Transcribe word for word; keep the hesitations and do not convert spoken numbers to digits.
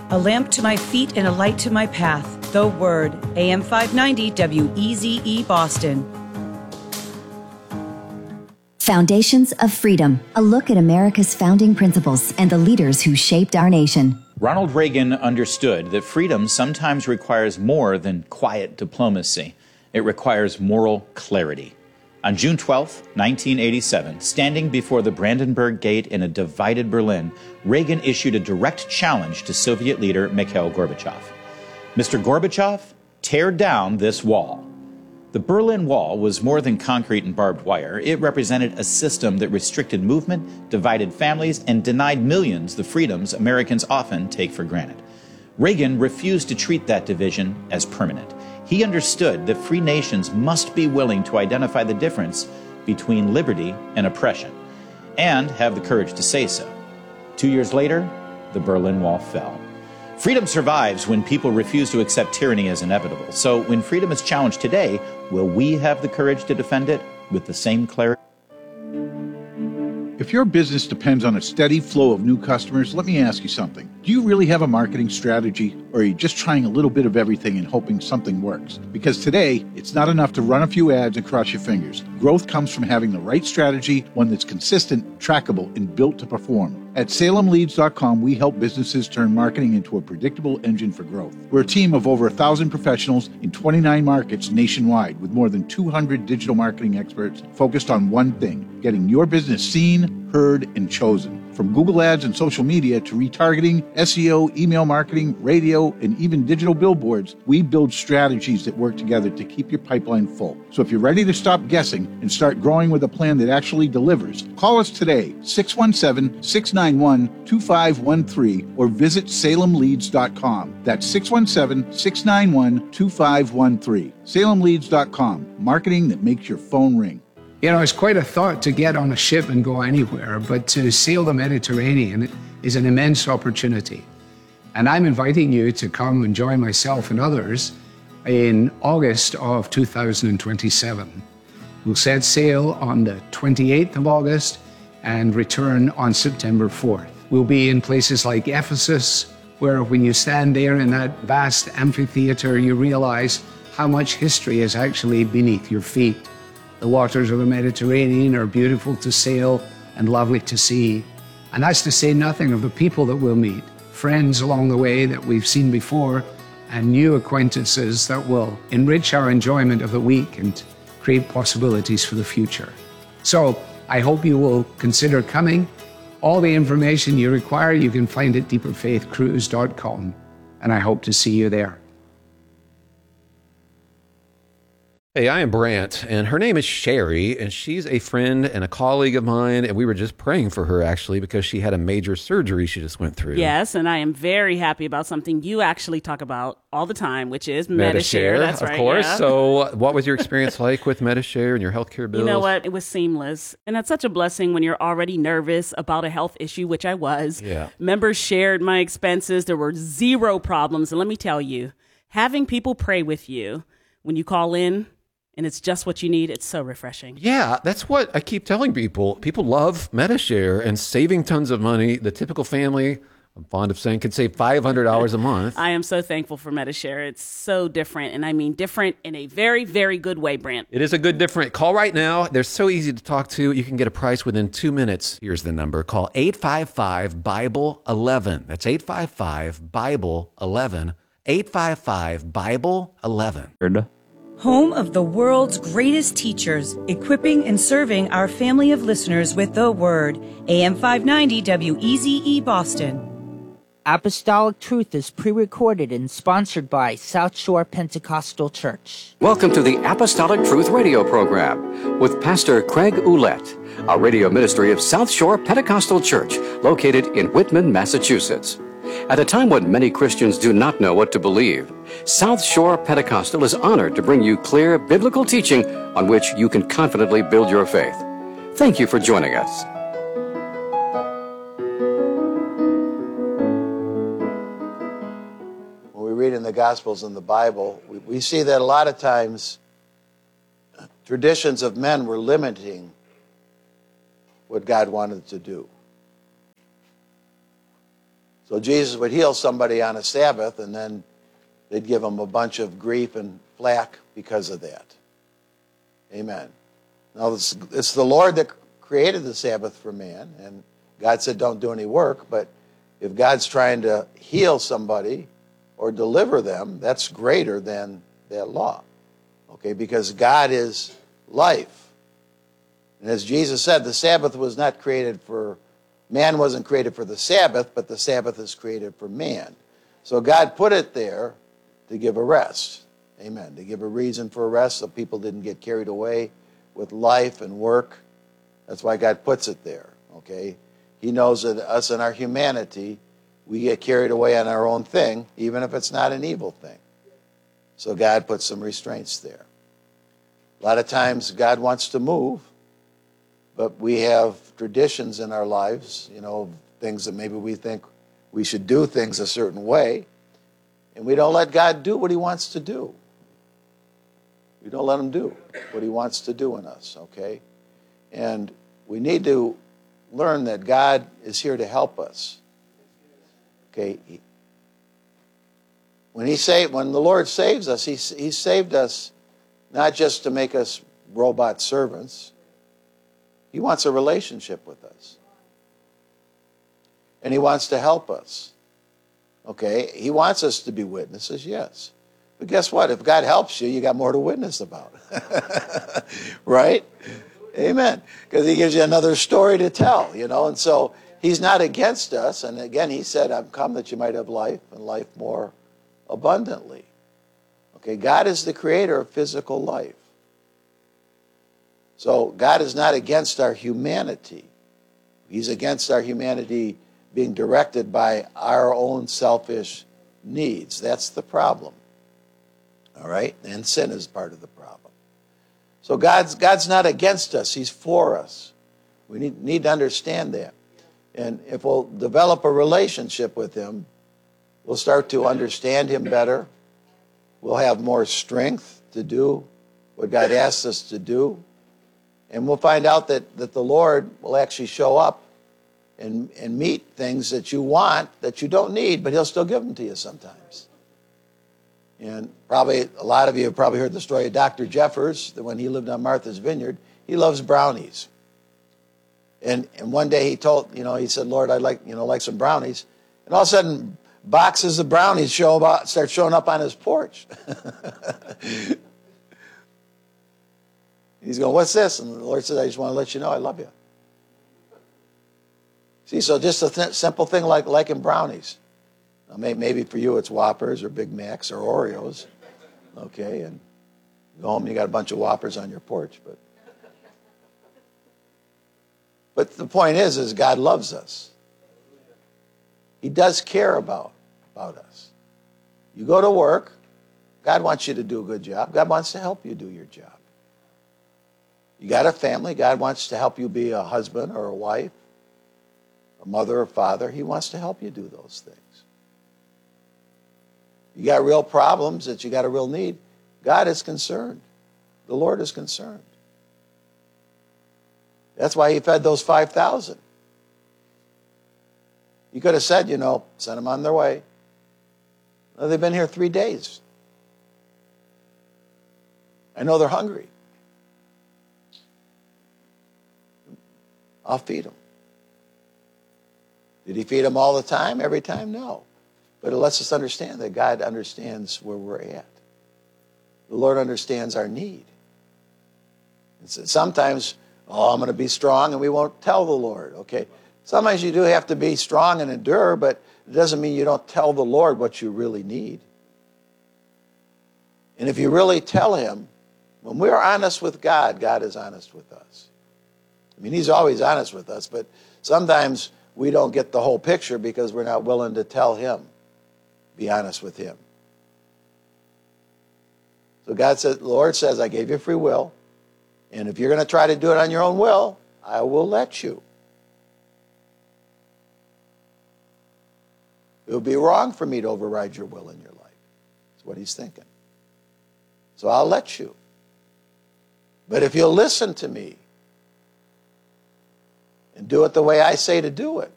A lamp to my feet and a light to my path. The Word, A M five ninety W E Z E Boston. Foundations of Freedom, a look at America's founding principles and the leaders who shaped our nation. Ronald Reagan understood that freedom sometimes requires more than quiet diplomacy. It requires moral clarity. On June twelfth, nineteen eighty-seven, standing before the Brandenburg Gate in a divided Berlin, Reagan issued a direct challenge to Soviet leader Mikhail Gorbachev. Mister Gorbachev, tear down this wall. The Berlin Wall was more than concrete and barbed wire. It represented a system that restricted movement, divided families, and denied millions the freedoms Americans often take for granted. Reagan refused to treat that division as permanent. He understood that free nations must be willing to identify the difference between liberty and oppression, and have the courage to say so. Two years later, the Berlin Wall fell. Freedom survives when people refuse to accept tyranny as inevitable. So when freedom is challenged today, will we have the courage to defend it with the same clarity? If your business depends on a steady flow of new customers, let me ask you something. Do you really have a marketing strategy, or are you just trying a little bit of everything and hoping something works? Because today, it's not enough to run a few ads and cross your fingers. Growth comes from having the right strategy, one that's consistent, trackable, and built to perform. At Salem Leads dot com, we help businesses turn marketing into a predictable engine for growth. We're a team of over one thousand professionals in twenty-nine markets nationwide with more than two hundred digital marketing experts focused on one thing, getting your business seen, heard, and chosen. From Google Ads and social media to retargeting, S E O, email marketing, radio, and even digital billboards, we build strategies that work together to keep your pipeline full. So if you're ready to stop guessing and start growing with a plan that actually delivers, call us today, six one seven, six nine one, two five one three, or visit Salem Leads dot com. That's six one seven, six nine one, two five one three. Salem Leads dot com, marketing that makes your phone ring. You know, it's quite a thought to get on a ship and go anywhere, but to sail the Mediterranean is an immense opportunity. And I'm inviting you to come and join myself and others in August of two thousand twenty-seven. We'll set sail on the twenty-eighth of August and return on September fourth. We'll be in places like Ephesus, where when you stand there in that vast amphitheater, you realize how much history is actually beneath your feet. The waters of the Mediterranean are beautiful to sail and lovely to see. And that's to say nothing of the people that we'll meet, friends along the way that we've seen before, and new acquaintances that will enrich our enjoyment of the week and create possibilities for the future. So I hope you will consider coming. All the information you require, you can find at deeper faith cruise dot com, and I hope to see you there. Hey, I am Brant, and her name is Sherry, and she's a friend and a colleague of mine, and we were just praying for her, actually, because she had a major surgery she just went through. Yes, and I am very happy about something you actually talk about all the time, which is Medi-Share. Medi-Share, That's of right, course. yeah. So what was your experience like with Medi-Share and your healthcare bills? You know what? It was seamless, and that's such a blessing when you're already nervous about a health issue, which I was. Yeah. Members shared my expenses. There were zero problems, and let me tell you, having people pray with you when you call in, and it's just what you need, it's so refreshing. Yeah, that's what I keep telling people. People love Medi-Share and saving tons of money. The typical family, I'm fond of saying, could save five hundred dollars a month. I am so thankful for Medi-Share. It's so different, and I mean different in a very, very good way, Brant. It is a good different. Call right now. They're so easy to talk to. You can get a price within two minutes. Here's the number. Call eight five five, Bible eleven. That's eight five five, Bible eleven. eight five five, Bible eleven. Home of the world's greatest teachers, equipping and serving our family of listeners with the Word. A M five ninety W E Z E Boston. Apostolic Truth is pre-recorded and sponsored by South Shore Pentecostal Church. Welcome to the Apostolic Truth radio program with Pastor Craig Ouellette, a radio ministry of South Shore Pentecostal Church located in Whitman, Massachusetts. At a time when many Christians do not know what to believe, South Shore Pentecostal is honored to bring you clear biblical teaching on which you can confidently build your faith. Thank you for joining us. When we read in the Gospels and the Bible, we, we see that a lot of times traditions of men were limiting what God wanted to do. So Jesus would heal somebody on a Sabbath, and then they'd give him a bunch of grief and flack because of that. Amen. Now, it's, it's the Lord that created the Sabbath for man, and God said don't do any work, but if God's trying to heal somebody or deliver them, that's greater than that law, okay, because God is life. And as Jesus said, the Sabbath was not created for, man wasn't created for the Sabbath, but the Sabbath is created for man. So God put it there to give a rest, amen, to give a reason for a rest so people didn't get carried away with life and work. That's why God puts it there, okay? He knows that us in our humanity, we get carried away on our own thing, even if it's not an evil thing. So God puts some restraints there. A lot of times God wants to move, but we have traditions in our lives, you know, things that maybe we think we should do things a certain way, and we don't let God do what he wants to do. We don't let him do what he wants to do in us, okay? And we need to learn that God is here to help us. Okay? When he saved, when the Lord saves us, he, he saved us not just to make us robot servants. He wants a relationship with us. And he wants to help us. Okay? He wants us to be witnesses, yes. But guess what? If God helps you, you got more to witness about. Right? Amen. Because he gives you another story to tell, you know. And so he's not against us. And again, he said, I've come that you might have life and life more abundantly. Okay, God is the creator of physical life. So God is not against our humanity. He's against our humanity being directed by our own selfish needs. That's the problem. All right? And sin is part of the problem. So God's, God's not against us. He's for us. We need, need to understand that. And if we'll develop a relationship with him, we'll start to understand him better. We'll have more strength to do what God asks us to do. And we'll find out that, that the Lord will actually show up and, and meet things that you want that you don't need, but he'll still give them to you sometimes. And probably a lot of you have probably heard the story of Doctor Jeffers, that when he lived on Martha's Vineyard, he loves brownies. And and one day he told, you know, he said, Lord, I'd like, you know, like some brownies. And all of a sudden, boxes of brownies show about, start showing up on his porch. He's going, what's this? And the Lord said, I just want to let you know I love you. See, so just a th- simple thing like liking brownies. Now, maybe for you it's Whoppers or Big Macs or Oreos, okay? And you go home and you got a bunch of Whoppers on your porch. But but the point is, is God loves us. He does care about, about us. You go to work, God wants you to do a good job. God wants to help you do your job. You got a family, God wants to help you be a husband or a wife, a mother or father. He wants to help you do those things. You got real problems that you got a real need. God is concerned. The Lord is concerned. That's why he fed those five thousand. He could have said, you know, send them on their way. Well, they've been here three days. I know they're hungry. I'll feed them. Did he feed them all the time? Every time? No. But it lets us understand that God understands where we're at. The Lord understands our need. And so sometimes, oh, I'm going to be strong, and we won't tell the Lord, okay? Sometimes you do have to be strong and endure, but it doesn't mean you don't tell the Lord what you really need. And if you really tell him, when we're honest with God, God is honest with us. I mean, he's always honest with us, but sometimes we don't get the whole picture because we're not willing to tell him. Be honest with him. So God said, the Lord says, I gave you free will, and if you're going to try to do it on your own will, I will let you. It would be wrong for me to override your will in your life. That's what he's thinking. So I'll let you. But if you'll listen to me and do it the way I say to do it,